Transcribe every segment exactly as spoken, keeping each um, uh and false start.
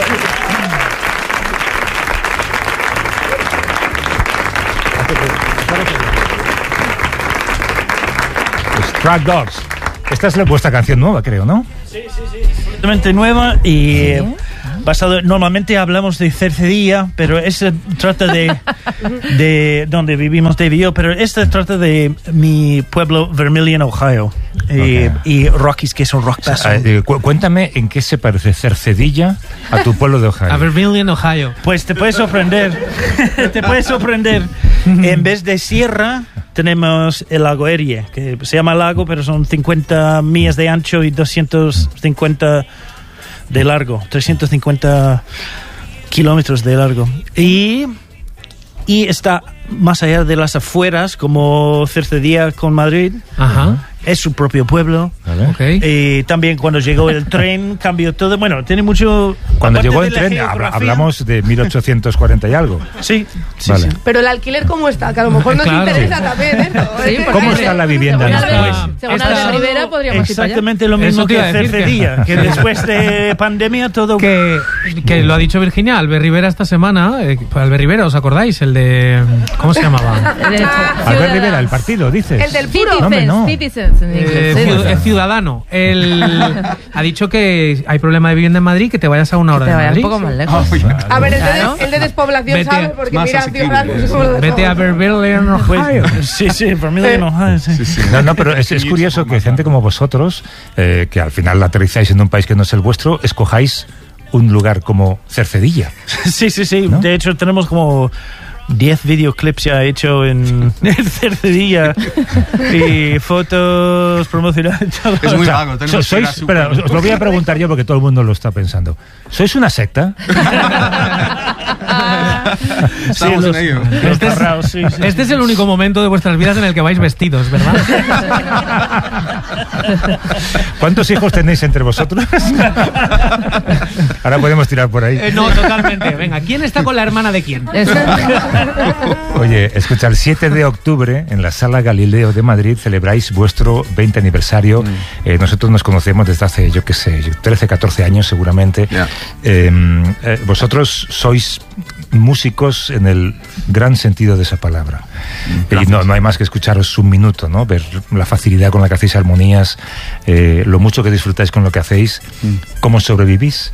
Track Dogs. Esta es vuestra canción nueva, creo, ¿no? Sí, sí, sí. Completamente nueva y ¿sí? basado. Normalmente hablamos de Cercedilla, pero esta trata de, de donde vivimos Dave y yo, pero esta trata de mi pueblo, Vermilion, Ohio, okay. y, y Rockies, que son Rock Pass. Eh, cu- cuéntame en qué se parece Cercedilla a tu pueblo de Ohio. A Vermilion, Ohio. Pues te puedes sorprender. Te puedes sorprender. En vez de sierra tenemos el lago Erie, que se llama lago, pero son cincuenta millas de ancho y doscientos cincuenta de largo, trescientos cincuenta kilómetros de largo. Y, y está más allá de las afueras, como Cercedilla con Madrid. Ajá. Es su propio pueblo. Vale. Okay. Y también cuando llegó el tren cambió todo. Bueno, tiene mucho. Cuando llegó el tren habla, hablamos de mil ochocientos cuarenta y algo. Sí, sí, vale. sí. Pero el alquiler, ¿cómo está? Que a lo mejor nos Claro. interesa también, ¿eh? Sí, ¿Cómo está la vivienda en Según España? Albert, según Esta- Albert Rivera podríamos ir para allá. Exactamente lo mismo Eso te que iba a decir, Cercedilla, que... que- que después de pandemia todo. Que, que lo ha dicho Virginia, Albert Rivera esta semana. Eh, Albert Rivera, ¿os acordáis? El de... ¿Cómo se llamaba? Albert Rivera, el partido, dices. El del puro. No, hombre, no. Citizens en Eh, inglés. ciu- eh, ciudadano. Él ha dicho que hay problema de vivienda en Madrid, que te vayas a una hora Te de vayas Madrid. un poco más lejos. A ver, el de, Claro. el de despoblación Vete- sabe, porque más mira, asequible, ciudad, ¿eh? como lo de Vete a Vermilion, Ohio. Sí, sí, Vermilion, Ohio, sí. Sí, sí. No, no, pero es, es curioso que gente como vosotros, eh, que al final aterrizáis en un país que no es el vuestro, escojáis un lugar como Cercedilla. Sí, sí, sí. ¿No? De hecho, tenemos como diez videoclips ya hecho en, en Cercedilla y fotos promocionales. Es muy O sea, vago. tenemos so- que ir sois, a super- espera, os, os lo voy a preguntar yo porque todo el mundo lo está pensando. ¿Sois una secta? Estamos Sí, en los- ello. los cerrados, sí, sí. Este es el único momento de vuestras vidas en el que vais vestidos, ¿verdad? ¿Cuántos hijos tenéis entre vosotros? Ahora podemos tirar por ahí. Eh, no, totalmente. Venga, ¿quién está con la hermana de quién? Eso. Oye, escucha, el siete de octubre en la Sala Galileo de Madrid celebráis vuestro veinte aniversario. Eh, nosotros nos conocemos desde hace, yo qué sé, trece, catorce años seguramente. Ya. Eh, eh, vosotros sois músicos en el gran sentido de esa palabra. Y no, no hay más que escucharos un minuto, ¿no? Ver la facilidad con la que hacéis armonías, eh, lo mucho que disfrutáis con lo que hacéis, cómo sobrevivís.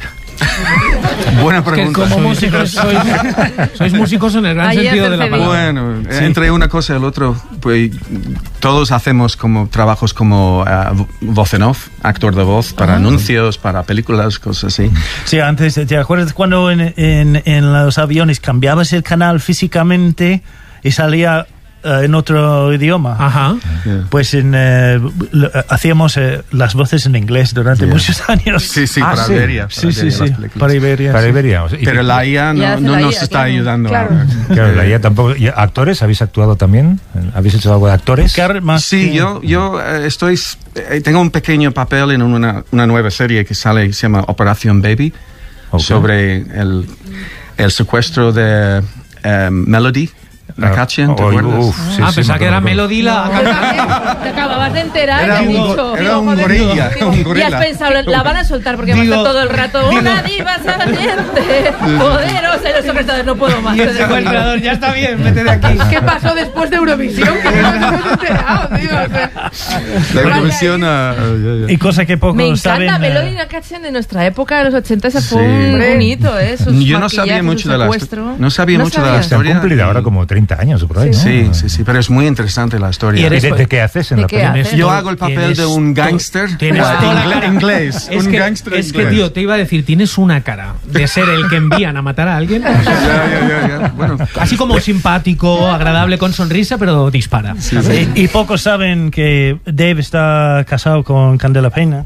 Buena Que pregunta. como músicos sois, sois músicos en el gran Ayer sentido de la Cercedilla. palabra. Bueno, entre una cosa y el otro, pues todos hacemos como trabajos como uh, voz en off, actor de voz para Ah. anuncios, para películas, cosas así. Sí, antes, ¿te acuerdas cuando en, en, en los aviones cambiabas el canal físicamente y salía eh, en otro idioma? Ajá. Yeah. Pues en, eh, lo- eh, hacíamos eh, las voces en inglés durante Yeah. muchos años. Sí, sí, Ah, para sí. Iberia. para sí, sí, Iberia, sí, las películas. para Iberia. Para sí. Iberia. o sea, y- Pero la I A Ya no, hace no la nos I A, está claro. ayudando Claro. ahora. Claro, la I A tampoco. ¿Y actores? ¿Habéis actuado también? ¿Habéis hecho algo de actores? Car- más Sí, que- yo, yo eh, estoy, eh, tengo un pequeño papel en una, una nueva serie que sale, se llama Operación Baby, Ok. sobre el, el secuestro de eh, Melody Nakachian, ¿te Ah, acuerdas? uf, sí, ah, sí, pensaba me que era acuerdo. Melody la... Te acababas de enterar Era y has un, dicho. go- era digo, un joder, gorilla, digo, un Y has gorila. pensado, la van a soltar porque va a Digo- estar todo el rato una diva saliente, poderosa, y los secretarios no puedo más. Y el secuestrador, ya está bien, vete de aquí. ¿Qué pasó después de Eurovisión? Que no nos hemos enterado, tío. O sea, La Eurovisión, ah, ya, ya. Y cosa que pocos Me encanta saben. eh, Melody Nakachian de nuestra época, de los ochenta, ese Sí. fue un, un hito, ¿eh? Sus Yo no sabía maquillajes, mucho su de la secuestro. no sabía mucho de la sabías. Se han historia. cumplido ahora como treinta años o por ahí, ¿no? Sí, sí, sí, pero es muy interesante la historia. Y ¿Y eres- de, de qué haces en ¿De la qué película? haces? Yo hago el papel Tienes de un to- gángster tienes ah, toda la ingle- cara. inglés. Es un que, gángster es que, inglés. tío, te iba a decir, tienes una cara de ser el que envían a matar a alguien. Ya, ya, ya, ya. Bueno, Así como simpático, agradable, con sonrisa, pero dispara. ¿sabes? Y, y pocos saben que Dave está casado con Candela Peña.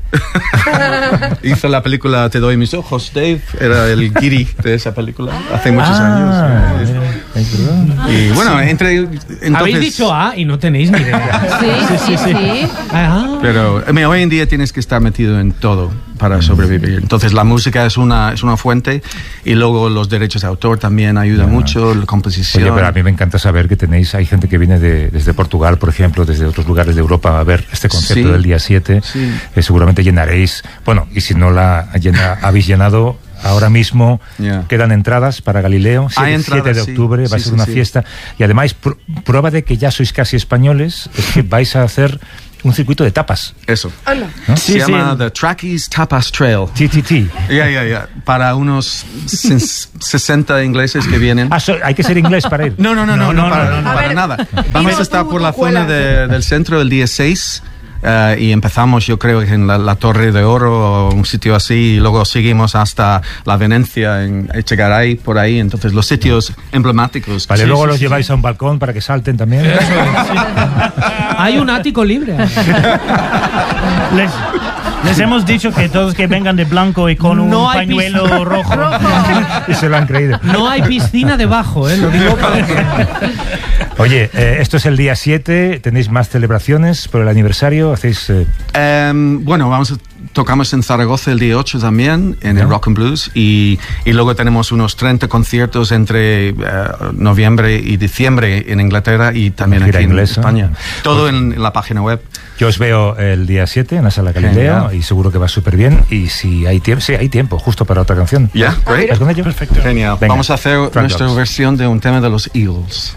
hizo la película Te doy mis ojos, Dave. Era el guiri de esa película hace muchos Ah, años. mira, es verdad. Y bueno, entre entonces, Habéis dicho A y no tenéis ni idea. Sí, sí, sí. Ah. pero I mean, hoy en día tienes que estar metido en todo para sobrevivir. Entonces la música es una es una fuente y luego los derechos de autor también ayudan Ya. mucho, la composición. Oye, pero a mí me encanta saber que tenéis, hay gente que viene de, desde Portugal, por ejemplo, desde otros lugares de Europa a ver este concierto Sí. del día siete. Sí. Eh, seguramente llenaréis, bueno, y si no la llena, habéis llenado, ahora mismo Yeah. quedan entradas para Galileo, Hay siete, entradas, siete de sí. octubre, va a Sí, ser sí, una sí. fiesta. Y además, pr- prueba de que ya sois casi españoles, es que vais a hacer un circuito de tapas. Eso. Anda. ¿No? Se Sí, llama sí. The Trackies Tapas Trail. T T T. Ya, ya, ya. Para unos ses- sesenta ingleses que vienen. Ah, so- hay que ser inglés para ir. No, no, no, no, no, no, para, no, no. para A ver, nada. Vamos dinos a estar tú, por la tú cuelas. zona de- del centro el día seis. eh, y empezamos, yo creo, en la, la Torre de Oro o un sitio así, y luego seguimos hasta la Venecia, en Echegaray, por ahí. Entonces, los sitios emblemáticos. Vale, Sí, luego sí, los sí, lleváis sí. a un balcón para que salten también. Hay un ático libre. Les, les hemos dicho que todos que vengan de blanco y con No un hay pañuelo pis- rojo. Y se lo han creído. No hay piscina debajo, ¿eh? Lo digo para que... Oye, eh, esto es el día siete, tenéis más celebraciones por el aniversario, hacéis... eh, Em, bueno, vamos a, tocamos en Zaragoza el día ocho también, en el Ya. Rock and Blues, y, y luego tenemos unos treinta conciertos entre eh, noviembre y diciembre en Inglaterra y también Gira aquí inglesa. en España. Todo en, en la página web. Yo os veo el día siete en la Sala Galileo Genial. y seguro que va súper bien. Y si hay tiempo, sí, hay tiempo, justo para otra canción. Ya, great. ¿Vas con ello? Perfecto. Genial. Venga. Vamos a hacer Frank nuestra Dogs. versión de un tema de los Eagles.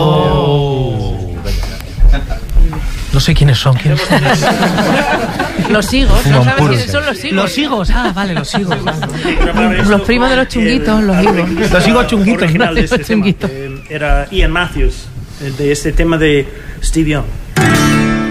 No sé quiénes son. ¿Quiénes son? Los higos, ¿no Fuman sabes puros. quiénes son los higos? Los higos. Ah, vale, los higos. Los primos de los chunguitos, los higos. Los higos chunguitos. original de este Los tema, chunguitos. eh, era Ian Matthews, eh, de este tema de Steve Young.